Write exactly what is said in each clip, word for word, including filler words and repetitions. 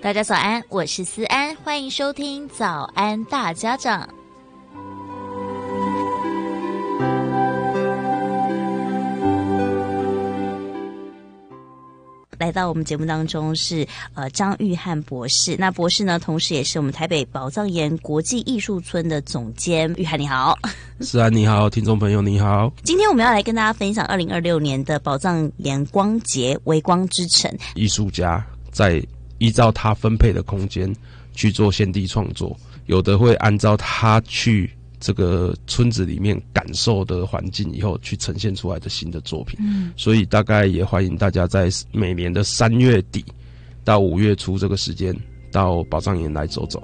大家早安，我是思安，欢迎收听早安大家长。来到我们节目当中是呃张玉翰博士，那博士呢，同时也是我们台北宝藏岩国际艺术村的总监。玉翰你好。 是啊，你好，听众朋友你好。 今天我们要来跟大家分享二零二六年的宝藏岩光节微光之城， 艺术家在依照他分配的空间去做现地创作，有的会按照他去这个村子里面感受的环境以后去呈现出来的新的作品。嗯，所以大概也欢迎大家在每年的三月底到五月初这个时间到宝藏岩来走走。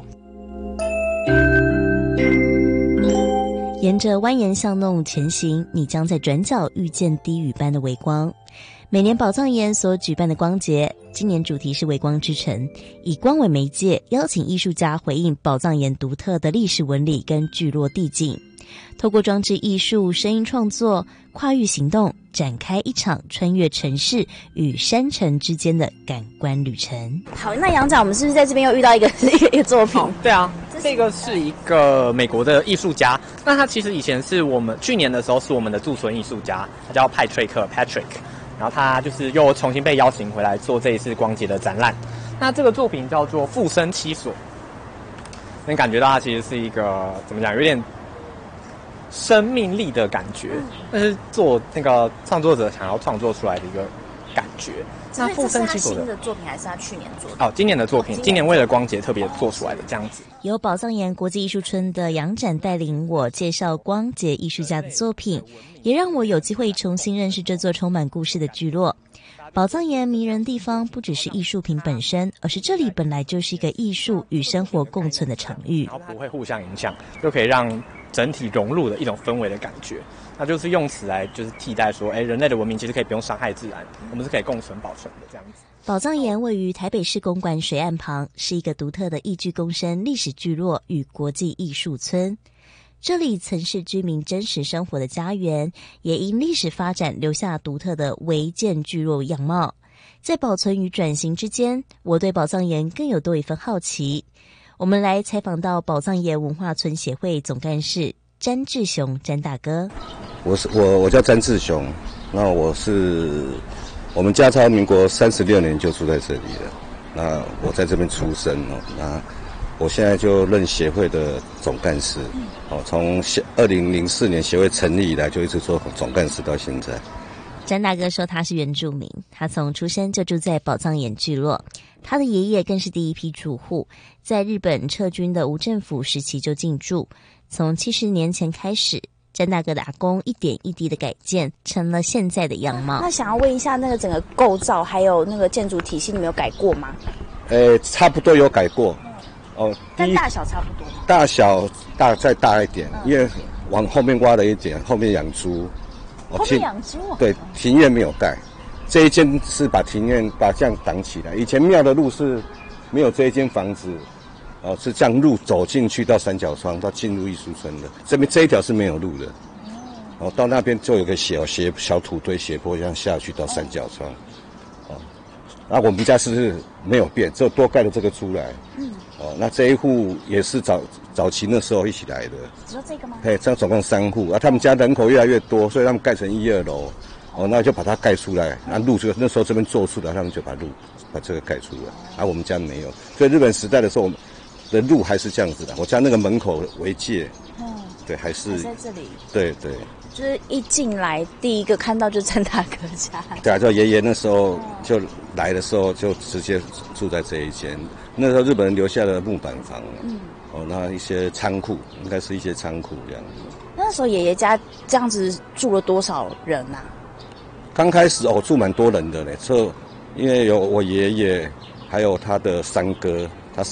沿着蜿蜒巷弄前行，你将在转角遇见低语般的微光。每年宝藏岩所举办的光节，今年主题是微光之城，以光为媒介，邀请艺术家回应宝藏岩独特的历史纹理跟聚落地景，透过装置艺术、声音创作、跨域行动，展开一场穿越城市与山城之间的感官旅程。好，那杨长，我们是不是在这边又遇到一个一个一个作品？ 哦，对啊，这个是一个美国的艺术家，那他其实以前是我们去年的时候是我们的驻村艺术家，他叫派翠克 Patrick。然后他就是又重新被邀请回来做这一次光节的展览。那这个作品叫做《复生七所》，能感觉到它其实是一个怎么讲，有点生命力的感觉，但是做那个创作者想要创作出来的一个感觉。 那复生七所的新的作品还是他去年做的？ 哦，今年的作品，今年为了光节特别做出来的这样子。 由宝藏岩国际艺术村的杨展带领我介绍光节艺术家的作品，也让我有机会重新认识这座充满故事的聚落。宝藏岩迷人地方不只是艺术品本身，而是这里本来就是一个艺术与生活共存的场域， 然后不会互相影响，就可以让整体融入的一种氛围的感觉。那就是用此来就是替代说，哎，人类的文明其实可以不用伤害自然，我们是可以共存保存的这样子。 宝藏岩位于台北市公馆水岸旁，是一个独特的异具共生历史聚落与国际艺术村。这里曾是居民真实生活的家园，也因历史发展留下独特的违建聚落样貌。在保存与转型之间，我对宝藏岩更有多一份好奇。我们来采访到宝藏岩文化村协会总干事詹志雄詹大哥。 我是我我叫詹志雄，那我是我们家超民国三十六年就住在这里了，那我在这边出生哦，那我现在就任协会的总干事，哦，从二零零四年协会成立以来就一直做总干事到现在。 詹大哥说他是原住民，他从出生就住在宝藏岩聚落，他的爷爷更是第一批住户，在日本撤军的无政府时期就进驻，从七十年前开始，詹大哥的阿公一点一滴的改建，成了现在的样貌。 那想要问一下，那个整个构造还有那个建筑体系，你们有改过吗？ 呃，差不多有改过，哦， 但大小差不多吗？ 大小大再大一点，嗯、因为往后面挖了一点，后面养猪。 后面养猪、哦？ 对，庭院没有盖，这一间是把庭院把这样挡起来。以前庙的路是没有这一间房子，哦，是这样路走进去到三角窗，到进入艺术村的。这边这一条是没有路的，哦，到那边就有个小斜小土堆斜坡，这样下去到三角窗，哦，那我们家是没有变，只有多盖了这个出来。嗯，哦，那这一户也是早早期那时候一起来的。 只有这个吗？ 对，这样总共三户啊。他们家人口越来越多，所以他们盖成一二楼。哦，那就把它盖出来。那路就那时候这边做出来，他们就把路把这个盖出来。啊，我们家没有。所以日本时代的时候，我们的路还是这样子的。我家那个门口为界，嗯，对，还是还在这里。 对对。 就是一进来第一个看到就是詹大哥家。 对啊，就爷爷那时候就来的时候就直接住在这一间。那时候日本人留下的木板房。嗯。哦，那一些仓库，应该是一些仓库这样子。 那时候爷爷家这样子住了多少人啊？ 刚开始哦，住蛮多人的嘞，就因为有我爷爷，还有他的三哥，